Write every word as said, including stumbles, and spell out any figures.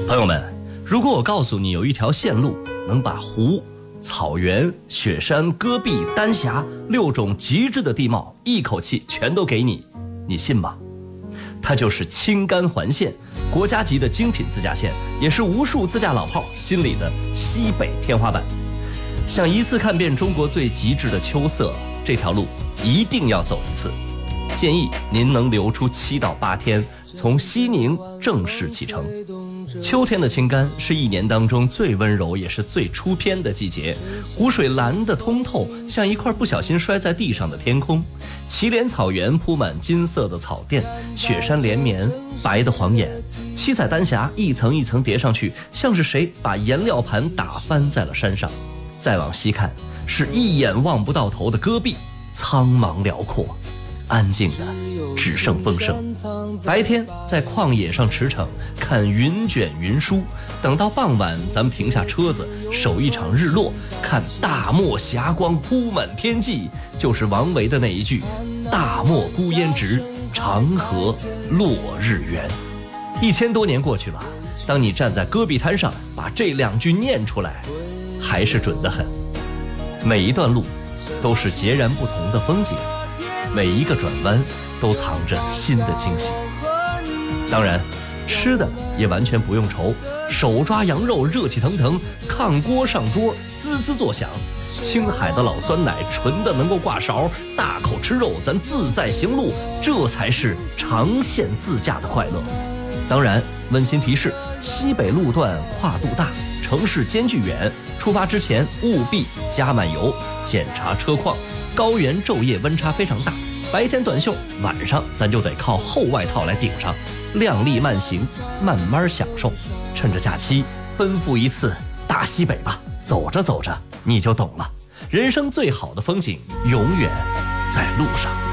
朋友们，如果我告诉你有一条线路能把湖、草原、雪山、戈壁、丹霞六种极致的地貌一口气全都给你，你信吗？它就是青甘环线，国家级的精品自驾线，也是无数自驾老炮心里的西北天花板。想一次看遍中国最极致的秋色，这条路一定要走一次。建议您能留出七到八天，从西宁正式启程。秋天的青甘是一年当中最温柔也是最出片的季节，湖水蓝得通透，像一块不小心摔在地上的天空。祁连草原铺满金色的草甸，雪山连绵，白的晃眼。七彩丹霞一层一层叠上去，像是谁把颜料盘打翻在了山上。再往西看，是一眼望不到头的戈壁，苍茫辽阔，安静的只剩风声。白天在旷野上驰骋，看云卷云舒，等到傍晚咱们停下车子，守一场日落，看大漠霞光铺满天际，就是王维的那一句大漠孤烟直，长河落日圆。一千多年过去了，当你站在戈壁滩上把这两句念出来，还是准得很。每一段路都是截然不同的风景，每一个转弯都藏着新的惊喜。当然吃的也完全不用愁，手抓羊肉热气腾腾，炕锅上桌滋滋作响，青海的老酸奶纯的能够挂勺，大口吃肉咱自在行路，这才是长线自驾的快乐。当然温馨提示，西北路段跨度大，城市间距远，出发之前务必加满油，检查车况。高原昼夜温差非常大，白天短袖，晚上咱就得靠厚外套来顶上。量力慢行，慢慢享受，趁着假期奔赴一次大西北吧。走着走着你就懂了，人生最好的风景永远在路上。